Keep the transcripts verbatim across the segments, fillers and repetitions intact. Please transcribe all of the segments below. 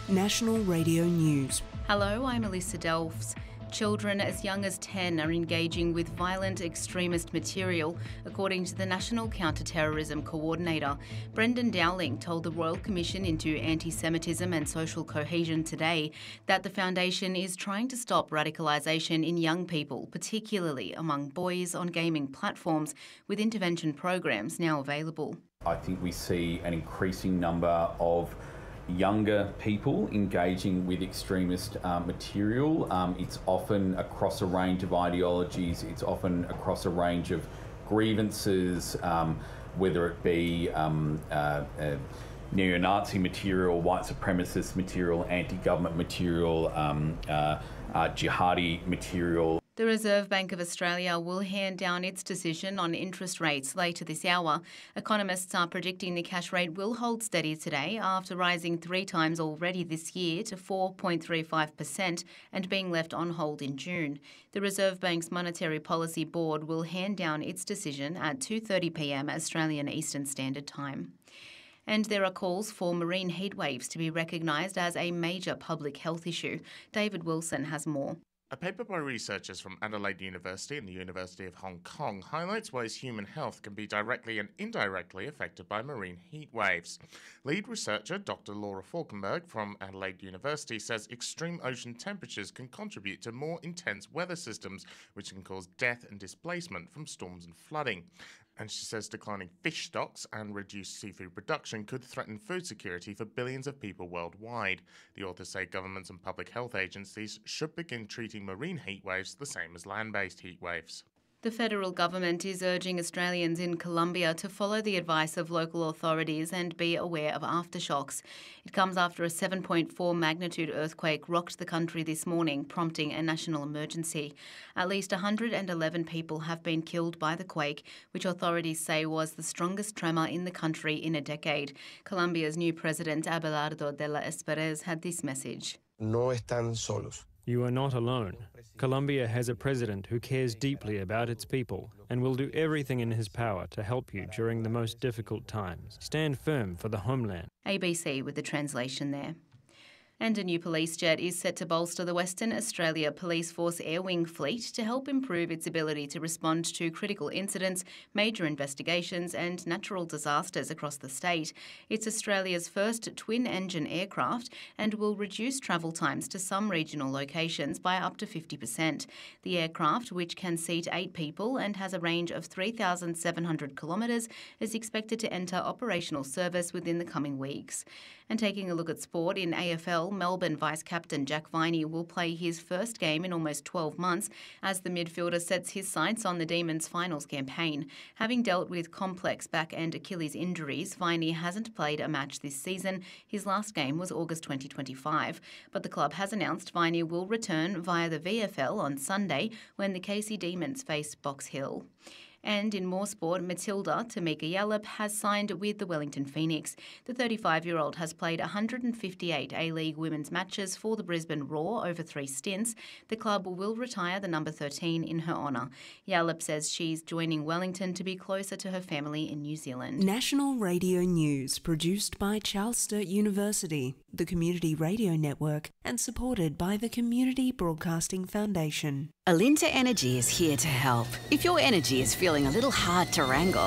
National Radio News. Hello, I'm Elisa Delfs. Children as young as ten are engaging with violent extremist material, according to the National Counter-Terrorism Coordinator. Brendan Dowling told the Royal Commission into Anti-Semitism and Social Cohesion today that the Foundation is trying to stop radicalisation in young people, particularly among boys on gaming platforms, with intervention programs now available. I think we see an increasing number of younger people engaging with extremist uh, material. Um, it's often across a range of ideologies, it's often across a range of grievances, um, whether it be um, uh, uh, neo-Nazi material, white supremacist material, anti-government material, um, uh, uh, jihadi material. The Reserve Bank of Australia will hand down its decision on interest rates later this hour. Economists are predicting the cash rate will hold steady today after rising three times already this year to four point three five percent and being left on hold in June. The Reserve Bank's Monetary Policy Board will hand down its decision at two thirty p m Australian Eastern Standard Time. And there are calls for marine heatwaves to be recognised as a major public health issue. David Wilson has more. A paper by researchers from Adelaide University and the University of Hong Kong highlights ways human health can be directly and indirectly affected by marine heat waves. Lead researcher Doctor Laura Falkenberg from Adelaide University says extreme ocean temperatures can contribute to more intense weather systems, which can cause death and displacement from storms and flooding. And she says declining fish stocks and reduced seafood production could threaten food security for billions of people worldwide. The authors say governments and public health agencies should begin treating marine heat waves the same as land-based heat waves. The federal government is urging Australians in Colombia to follow the advice of local authorities and be aware of aftershocks. It comes after a seven point four magnitude earthquake rocked the country this morning, prompting a national emergency. At least one hundred eleven people have been killed by the quake, which authorities say was the strongest tremor in the country in a decade. Colombia's new president, Abelardo de la Espriella, had this message. No están solos. You are not alone. Colombia has a president who cares deeply about its people and will do everything in his power to help you during the most difficult times. Stand firm for the homeland. A B C with the translation there. And a new police jet is set to bolster the Western Australia Police Force Air Wing fleet to help improve its ability to respond to critical incidents, major investigations and natural disasters across the state. It's Australia's first twin-engine aircraft and will reduce travel times to some regional locations by up to fifty percent. The aircraft, which can seat eight people and has a range of three thousand seven hundred kilometres, is expected to enter operational service within the coming weeks. And taking a look at sport, in A F L, Melbourne vice-captain Jack Viney will play his first game in almost twelve months as the midfielder sets his sights on the Demons' finals campaign. Having dealt with complex back and Achilles injuries, Viney hasn't played a match this season. His last game was August twenty twenty-five. But the club has announced Viney will return via the V F L on Sunday when the Casey Demons face Box Hill. And in more sport, Matilda Tamika Yallop has signed with the Wellington Phoenix. The thirty-five-year-old has played one hundred fifty-eight A-League women's matches for the Brisbane Roar over three stints. The club will retire the number thirteen in her honour. Yallop says she's joining Wellington to be closer to her family in New Zealand. National Radio News, produced by Charles Sturt University, the Community Radio Network, and supported by the Community Broadcasting Foundation. Alinta Energy is here to help. If your energy is feeling a little hard to wrangle.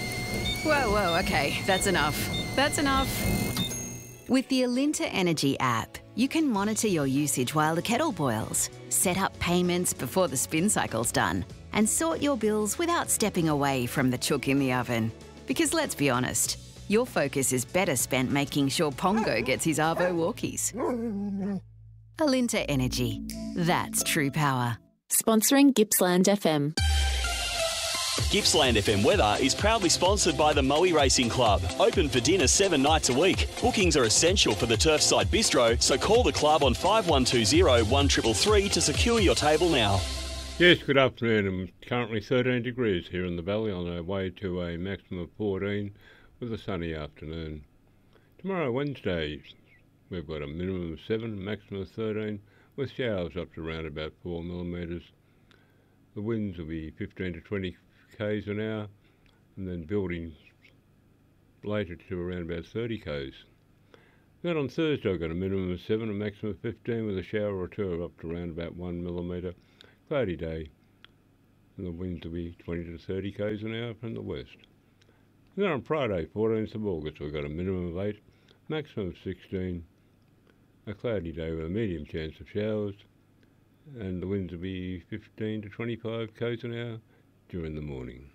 Whoa, whoa, okay, that's enough. That's enough. With the Alinta Energy app, you can monitor your usage while the kettle boils, set up payments before the spin cycle's done, and sort your bills without stepping away from the chook in the oven. Because let's be honest, your focus is better spent making sure Pongo gets his Arvo walkies. Alinta Energy. That's true power. Sponsoring Gippsland F M. Gippsland F M weather is proudly sponsored by the Moe Racing Club. Open for dinner seven nights a week. Bookings are essential for the Turfside Bistro, so call the club on five one two zero, one three three three to secure your table now. Yes, good afternoon. It's currently thirteen degrees here in the valley on our way to a maximum of fourteen with a sunny afternoon. Tomorrow, Wednesday, we've got a minimum of seven, maximum of thirteen, with showers up to around about four millimetres. The winds will be fifteen to twenty k's an hour, and then building later to around about thirty k's. Then on Thursday I've got a minimum of seven, a maximum of fifteen, with a shower or two up to around about one millimetre. Cloudy day, and the winds will be twenty to thirty k's an hour from the west. And then on Friday, fourteenth of August, we've got a minimum of eight, maximum of sixteen, a cloudy day with a medium chance of showers, and the winds will be fifteen to twenty-five k's an hour during the morning.